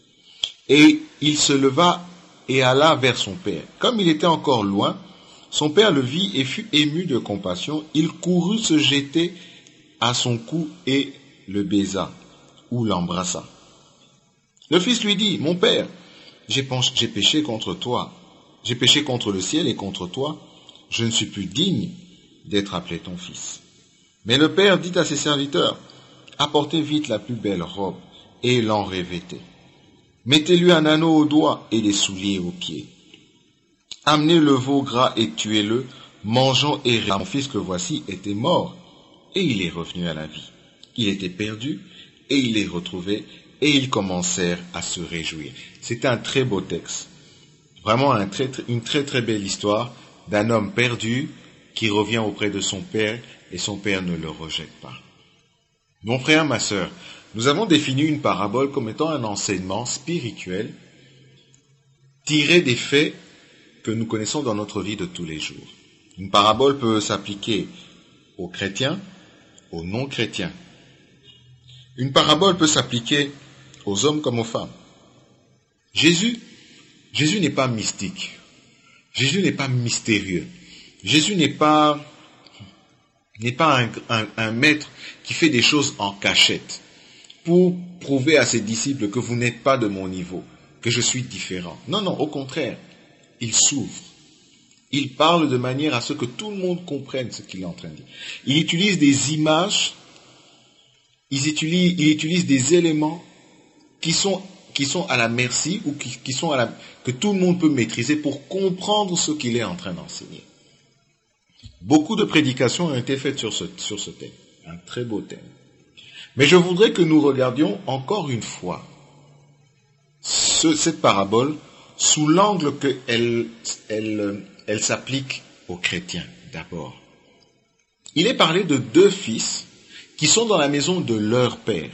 Et il se leva et alla vers son père. Comme il était encore loin, son père le vit et fut ému de compassion. Il courut se jeter à son cou et le baisa, ou l'embrassa. Le fils lui dit, mon père, j'ai péché contre toi. J'ai péché contre le ciel et contre toi. Je ne suis plus digne d'être appelé ton fils. Mais le père dit à ses serviteurs, apportez vite la plus belle robe et l'en revêtez. Mettez-lui un anneau au doigt et des souliers aux pieds. Amenez le veau gras et tuez-le, mangeons et rêvons. Mon fils que voici était mort et il est revenu à la vie. Il était perdu et il est retrouvé et ils commencèrent à se réjouir. C'est un très beau texte. Vraiment un très, très, une très très belle histoire d'un homme perdu qui revient auprès de son père et son père ne le rejette pas. Mon frère, ma sœur, nous avons défini une parabole comme étant un enseignement spirituel tiré des faits que nous connaissons dans notre vie de tous les jours. Une parabole peut s'appliquer aux chrétiens, aux non-chrétiens. Une parabole peut s'appliquer aux hommes comme aux femmes. Jésus, Jésus n'est pas mystique. Jésus n'est pas mystérieux. Jésus n'est pas, n'est pas un, un, un maître qui fait des choses en cachette pour prouver à ses disciples que vous n'êtes pas de mon niveau, que je suis différent. Non, non, au contraire, il s'ouvre. Il parle de manière à ce que tout le monde comprenne ce qu'il est en train de dire. Il utilise des images, il utilise, il utilise des éléments qui sont, qui sont à la merci ou qui, qui sont à la, que tout le monde peut maîtriser pour comprendre ce qu'il est en train d'enseigner. Beaucoup de prédications ont été faites sur ce, sur ce thème, un très beau thème. Mais je voudrais que nous regardions encore une fois ce, cette parabole sous l'angle qu'elle elle, elle s'applique aux chrétiens d'abord. Il est parlé de deux fils qui sont dans la maison de leur père.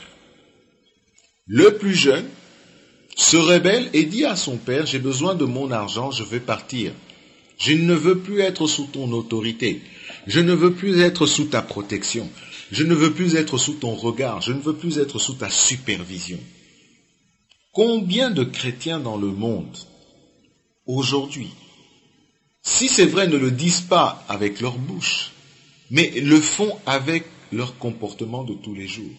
Le plus jeune se rebelle et dit à son père, j'ai besoin de mon argent, je vais partir. Je ne veux plus être sous ton autorité. Je ne veux plus être sous ta protection. Je ne veux plus être sous ton regard. Je ne veux plus être sous ta supervision. Combien de chrétiens dans le monde, aujourd'hui, si c'est vrai, ne le disent pas avec leur bouche, mais le font avec leur comportement de tous les jours.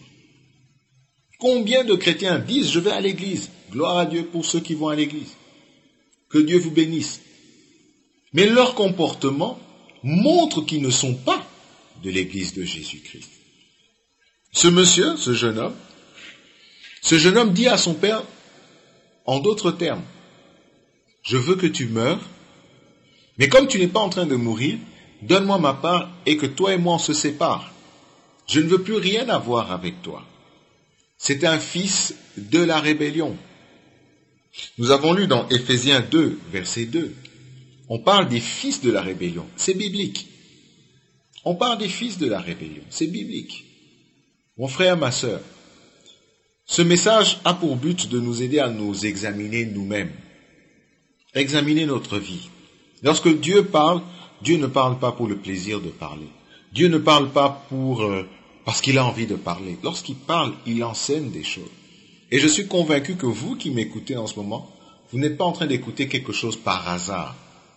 Combien de chrétiens disent, je vais à l'église, gloire à Dieu pour ceux qui vont à l'église, que Dieu vous bénisse. Mais leur comportement montre qu'ils ne sont pas de l'église de Jésus-Christ. Ce monsieur, ce jeune homme, ce jeune homme dit à son père, en d'autres termes, je veux que tu meures, mais comme tu n'es pas en train de mourir, donne-moi ma part et que toi et moi on se sépare. Je ne veux plus rien avoir avec toi. C'est un fils de la rébellion. Nous avons lu dans Éphésiens deux, verset deux, on parle des fils de la rébellion. C'est biblique. On parle des fils de la rébellion. C'est biblique. Mon frère, ma sœur, ce message a pour but de nous aider à nous examiner nous-mêmes. Examiner notre vie. Lorsque Dieu parle, Dieu ne parle pas pour le plaisir de parler. Dieu ne parle pas pour, euh, parce qu'il a envie de parler. Lorsqu'il parle, il enseigne des choses. Et je suis convaincu que vous qui m'écoutez en ce moment, vous n'êtes pas en train d'écouter quelque chose par hasard.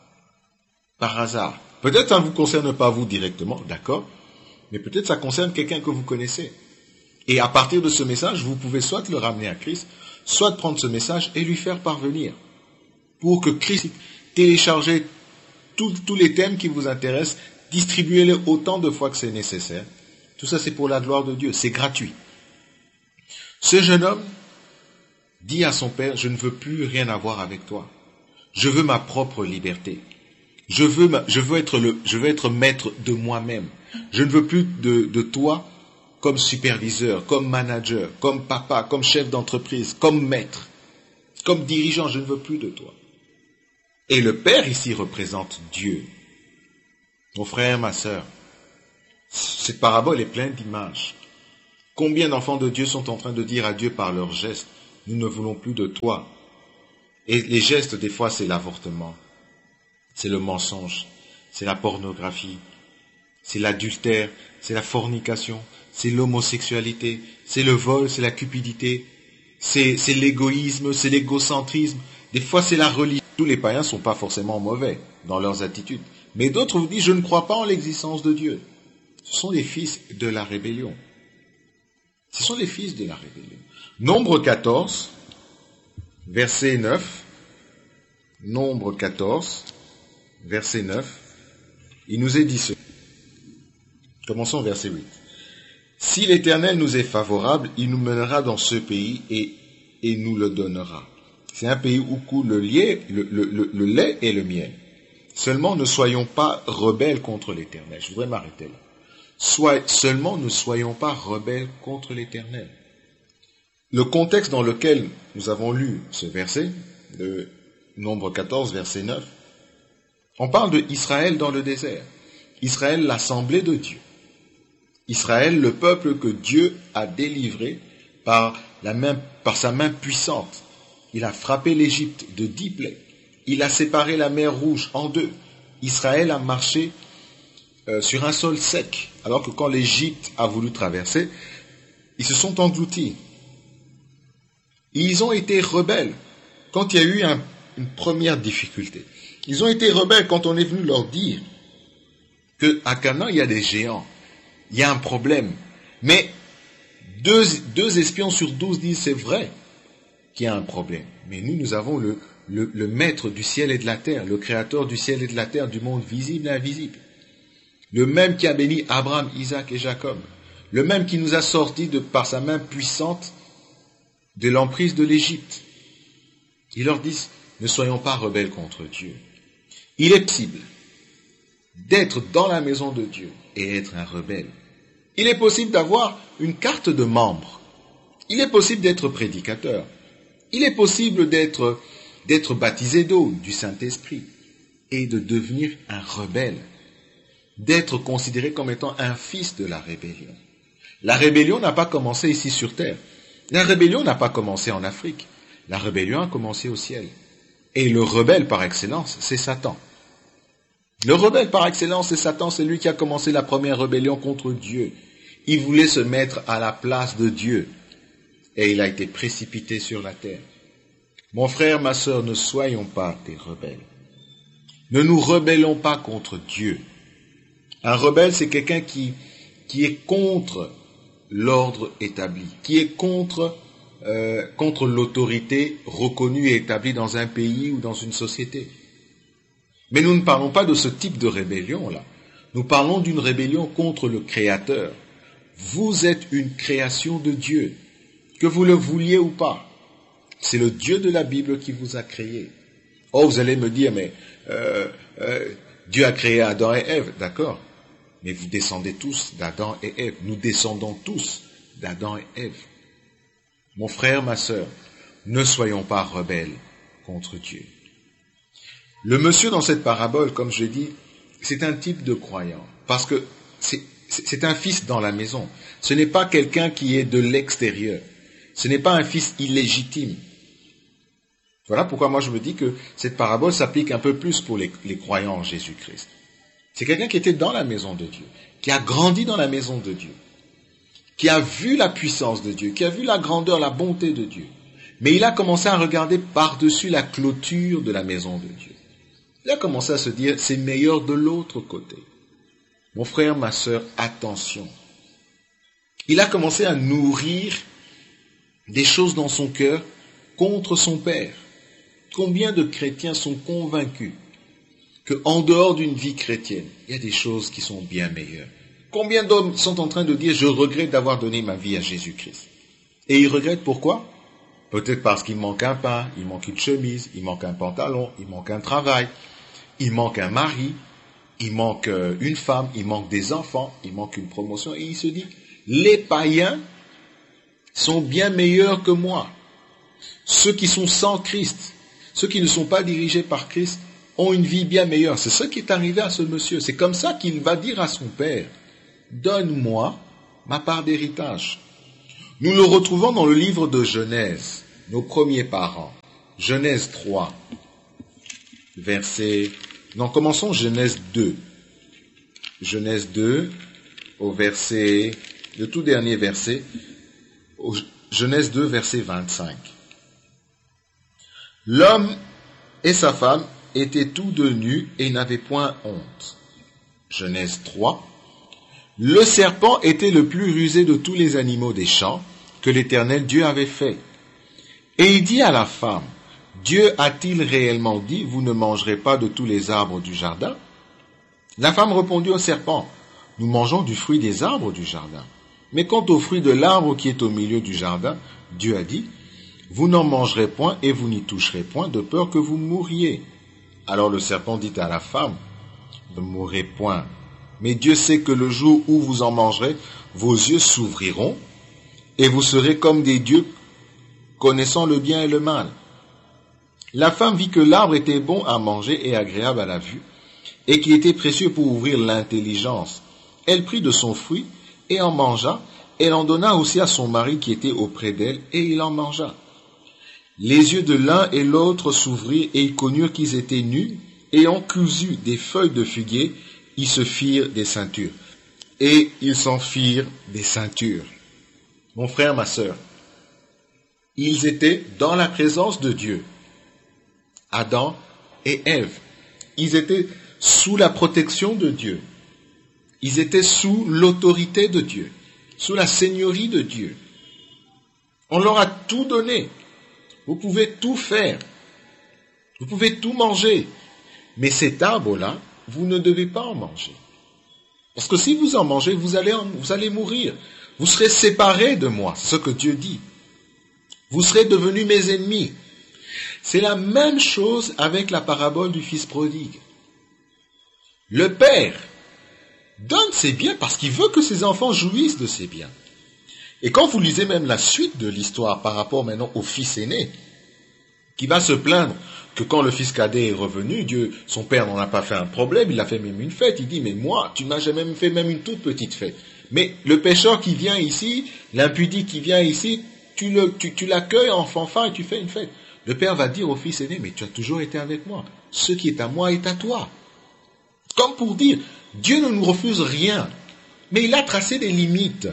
Par hasard. Peut-être ça ne vous concerne pas vous directement, d'accord, mais peut-être ça concerne quelqu'un que vous connaissez. Et à partir de ce message, vous pouvez soit le ramener à Christ, soit prendre ce message et lui faire parvenir. Pour que Christ télécharge tous, tous les thèmes qui vous intéressent, distribuez-les autant de fois que c'est nécessaire. Tout ça, c'est pour la gloire de Dieu. C'est gratuit. Ce jeune homme dit à son père, je ne veux plus rien avoir avec toi. Je veux ma propre liberté. Je veux, ma, je veux, être, le, je veux être maître de moi-même. Je ne veux plus de, de toi comme superviseur, comme manager, comme papa, comme chef d'entreprise, comme maître, comme dirigeant. Je ne veux plus de toi. Et le père ici représente Dieu. Mon frère, ma sœur, cette parabole est pleine d'images. Combien d'enfants de Dieu sont en train de dire à Dieu par leurs gestes, nous ne voulons plus de toi. Et les gestes, des fois, c'est l'avortement, c'est le mensonge, c'est la pornographie, c'est l'adultère, c'est la fornication, c'est l'homosexualité, c'est le vol, c'est la cupidité, c'est, c'est l'égoïsme, c'est l'égocentrisme. Des fois, c'est la religion. Tous les païens ne sont pas forcément mauvais dans leurs attitudes. Mais d'autres vous disent, je ne crois pas en l'existence de Dieu. Ce sont les fils de la rébellion. Ce sont les fils de la rébellion. Nombre quatorze, verset neuf. Nombre quatorze, verset neuf. Il nous est dit ceci. Commençons verset huit. Si l'Éternel nous est favorable, il nous mènera dans ce pays et, et nous le donnera. C'est un pays où coule le lait, le, le, le, le lait et le miel. Seulement ne soyons pas rebelles contre l'Éternel. Je voudrais m'arrêter là. Soit, seulement ne soyons pas rebelles contre l'Éternel. Le contexte dans lequel nous avons lu ce verset, de Nombre quatorze, verset neuf, on parle de Israël dans le désert. Israël, l'assemblée de Dieu. Israël, le peuple que Dieu a délivré par, la main, par sa main puissante. Il a frappé l'Égypte de dix plaies. Il a séparé la mer Rouge en deux. Israël a marché euh, sur un sol sec, alors que quand l'Égypte a voulu traverser, ils se sont engloutis. Ils ont été rebelles quand il y a eu un, une première difficulté. Ils ont été rebelles quand on est venu leur dire qu'à Canaan, il y a des géants. Il y a un problème. Mais deux, deux espions sur douze disent c'est vrai qu'il y a un problème. Mais nous, nous avons le, le, le maître du ciel et de la terre, le créateur du ciel et de la terre, du monde visible et invisible. Le même qui a béni Abraham, Isaac et Jacob. Le même qui nous a sortis de, par sa main puissante de l'emprise de l'Égypte. Ils leur disent, ne soyons pas rebelles contre Dieu. Il est possible d'être dans la maison de Dieu et être un rebelle. Il est possible d'avoir une carte de membre. Il est possible d'être prédicateur. Il est possible d'être, d'être baptisé d'eau, du Saint-Esprit, et de devenir un rebelle, d'être considéré comme étant un fils de la rébellion. La rébellion n'a pas commencé ici sur terre. La rébellion n'a pas commencé en Afrique. La rébellion a commencé au ciel. Et le rebelle par excellence, c'est Satan. Le rebelle par excellence, c'est Satan, c'est lui qui a commencé la première rébellion contre Dieu. Il voulait se mettre à la place de Dieu. Et il a été précipité sur la terre. Mon frère, ma sœur, ne soyons pas des rebelles. Ne nous rebellons pas contre Dieu. Un rebelle, c'est quelqu'un qui, qui est contre l'ordre établi, qui est contre, euh, contre l'autorité reconnue et établie dans un pays ou dans une société. Mais nous ne parlons pas de ce type de rébellion-là. Nous parlons d'une rébellion contre le Créateur. Vous êtes une création de Dieu, que vous le vouliez ou pas. C'est le Dieu de la Bible qui vous a créé. Oh, vous allez me dire, mais euh, euh, Dieu a créé Adam et Ève, d'accord. Mais vous descendez tous d'Adam et Ève. Nous descendons tous d'Adam et Ève. Mon frère, ma sœur, ne soyons pas rebelles contre Dieu. Le monsieur dans cette parabole, comme je dis, c'est un type de croyant. Parce que c'est, c'est un fils dans la maison. Ce n'est pas quelqu'un qui est de l'extérieur. Ce n'est pas un fils illégitime. Voilà pourquoi moi je me dis que cette parabole s'applique un peu plus pour les, les croyants en Jésus-Christ. C'est quelqu'un qui était dans la maison de Dieu, qui a grandi dans la maison de Dieu, qui a vu la puissance de Dieu, qui a vu la grandeur, la bonté de Dieu. Mais il a commencé à regarder par-dessus la clôture de la maison de Dieu. Il a commencé à se dire, c'est meilleur de l'autre côté. Mon frère, ma sœur, attention. Il a commencé à nourrir des choses dans son cœur contre son père. Combien de chrétiens sont convaincus qu'en dehors d'une vie chrétienne, il y a des choses qui sont bien meilleures? Combien d'hommes sont en train de dire, je regrette d'avoir donné ma vie à Jésus-Christ? Et ils regrettent pourquoi? Peut-être parce qu'il manque un pain, il manque une chemise, il manque un pantalon, il manque un travail, il manque un mari, il manque une femme, il manque des enfants, il manque une promotion. Et il se dit, les païens sont bien meilleurs que moi. Ceux qui sont sans Christ, ceux qui ne sont pas dirigés par Christ, ont une vie bien meilleure. C'est ce qui est arrivé à ce monsieur. C'est comme ça qu'il va dire à son père, donne-moi ma part d'héritage. Nous le retrouvons dans le livre de Genèse, nos premiers parents. Genèse trois, verset... Non, commençons Genèse deux. Genèse deux, au verset... Le tout dernier verset, au Genèse deux, verset vingt-cinq. L'homme et sa femme étaient tous deux nus et n'avaient point honte. Genèse trois. Le serpent était le plus rusé de tous les animaux des champs que l'Éternel Dieu avait fait. Et il dit à la femme, Dieu a-t-il réellement dit, vous ne mangerez pas de tous les arbres du jardin? La femme répondit au serpent, nous mangeons du fruit des arbres du jardin. Mais quant au fruit de l'arbre qui est au milieu du jardin, Dieu a dit, vous n'en mangerez point et vous n'y toucherez point de peur que vous mouriez. Alors le serpent dit à la femme, ne mourrez point. Mais Dieu sait que le jour où vous en mangerez, vos yeux s'ouvriront et vous serez comme des dieux connaissant le bien et le mal. La femme vit que l'arbre était bon à manger et agréable à la vue et qu'il était précieux pour ouvrir l'intelligence. Elle prit de son fruit et en mangea. Elle en donna aussi à son mari qui était auprès d'elle et il en mangea. Les yeux de l'un et l'autre s'ouvrirent et ils connurent qu'ils étaient nus et ayant cousu des feuilles de figuier, ils se firent des ceintures. Et ils s'en firent des ceintures. Mon frère, ma sœur, ils étaient dans la présence de Dieu. Adam et Ève. Ils étaient sous la protection de Dieu. Ils étaient sous l'autorité de Dieu, sous la seigneurie de Dieu. On leur a tout donné. Vous pouvez tout faire. Vous pouvez tout manger. Mais cet arbre-là, vous ne devez pas en manger. Parce que si vous en mangez, vous allez, en, vous allez mourir. Vous serez séparés de moi, c'est ce que Dieu dit. Vous serez devenus mes ennemis. C'est la même chose avec la parabole du fils prodigue. Le père donne ses biens parce qu'il veut que ses enfants jouissent de ses biens. Et quand vous lisez même la suite de l'histoire par rapport maintenant au fils aîné, qui va se plaindre que quand le fils cadet est revenu, Dieu, son père n'en a pas fait un problème, il a fait même une fête. Il dit, mais moi, tu m'as jamais fait même une toute petite fête. Mais le pécheur qui vient ici, l'impudique qui vient ici, tu, le, tu, tu l'accueilles en fanfare et tu fais une fête. Le père va dire au fils aîné, mais tu as toujours été avec moi. Ce qui est à moi est à toi. Comme pour dire, Dieu ne nous refuse rien, mais il a tracé des limites.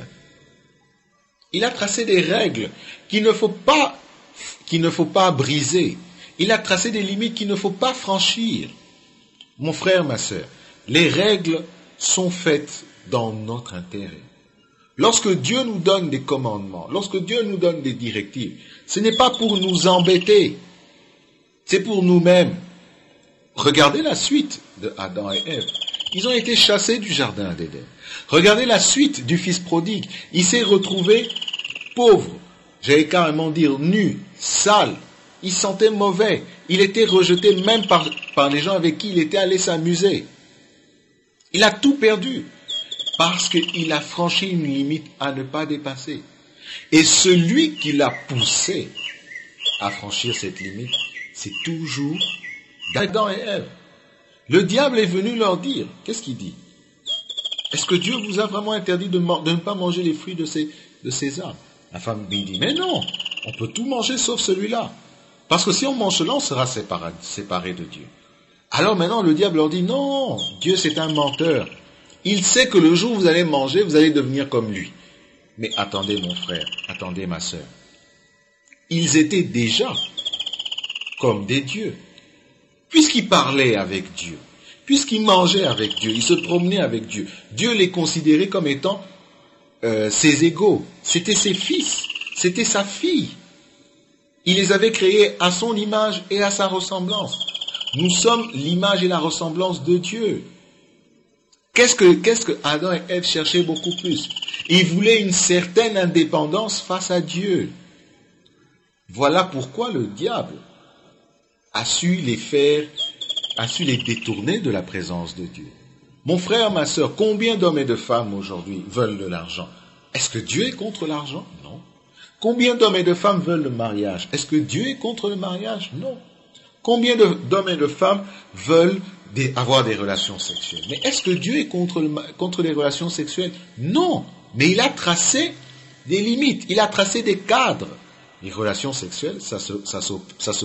Il a tracé des règles qu'il ne faut pas, qu'il ne faut pas briser. Il a tracé des limites qu'il ne faut pas franchir. Mon frère, ma sœur, les règles sont faites dans notre intérêt. Lorsque Dieu nous donne des commandements, lorsque Dieu nous donne des directives, ce n'est pas pour nous embêter, c'est pour nous-mêmes. Regardez la suite de Adam et Ève. Ils ont été chassés du jardin d'Éden. Regardez la suite du fils prodigue. Il s'est retrouvé pauvre, j'allais carrément dire nu, sale. Il sentait mauvais. Il était rejeté même par, par les gens avec qui il était allé s'amuser. Il a tout perdu parce qu'il a franchi une limite à ne pas dépasser. Et celui qui l'a poussé à franchir cette limite, c'est toujours Adam et Ève. Le diable est venu leur dire, qu'est-ce qu'il dit? Est-ce que Dieu vous a vraiment interdit de, de ne pas manger les fruits de ces, de ces arbres? La femme lui dit, mais non, on peut tout manger sauf celui-là. Parce que si on mange cela, on sera séparé, séparé de Dieu. Alors maintenant, le diable leur dit, non, Dieu c'est un menteur. Il sait que le jour où vous allez manger, vous allez devenir comme lui. Mais attendez mon frère, attendez ma sœur. Ils étaient déjà comme des dieux. Puisqu'ils parlaient avec Dieu, puisqu'ils mangeaient avec Dieu, ils se promenaient avec Dieu, Dieu les considérait comme étant euh, ses égaux. C'était ses fils, c'était sa fille. Il les avait créés à son image et à sa ressemblance. Nous sommes l'image et la ressemblance de Dieu. Qu'est-ce que, qu'est-ce que Adam et Ève cherchaient beaucoup plus? Ils voulaient une certaine indépendance face à Dieu. Voilà pourquoi le diable a su les faire, a su les détourner de la présence de Dieu. Mon frère, ma sœur, combien d'hommes et de femmes aujourd'hui veulent de l'argent? Est-ce que Dieu est contre l'argent? Non. Combien d'hommes et de femmes veulent le mariage? Est-ce que Dieu est contre le mariage? Non. Combien de, d'hommes et de femmes veulent des, avoir des relations sexuelles? Mais est-ce que Dieu est contre, le, contre les relations sexuelles? Non. Mais il a tracé des limites, il a tracé des cadres. Les relations sexuelles, ça se, ça se, ça se